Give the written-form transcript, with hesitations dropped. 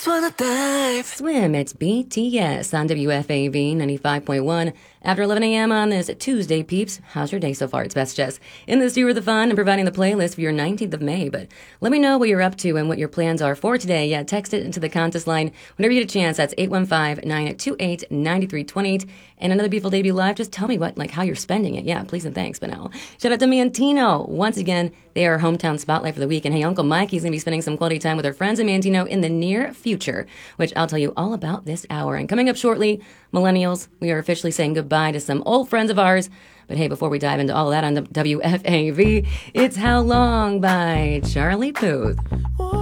wanna dive. Swim, it's BTS on WFAV 95.1. After 11 a.m. on this Tuesday, peeps. How's your day so far? It's Best Jess in the studio with the fun and providing the playlist for your 19th of May. But let me know what you're up to and what your plans are for today. Yeah, text it into the contest line whenever you get a chance. That's 815-928-9328. And another beautiful day to be alive. Just tell me how you're spending it. Yeah, please and thanks. But now, shout out to Mantino. Once again, they are hometown spotlight for the week. And hey, Uncle Mikey's going to be spending some quality time with our friends in Mantino in the near future, which I'll tell you all about this hour. And coming up shortly, millennials, we are officially saying goodbye to some old friends of ours. But hey, before we dive into all of that on the WFAV, it's How Long by Charlie Puth.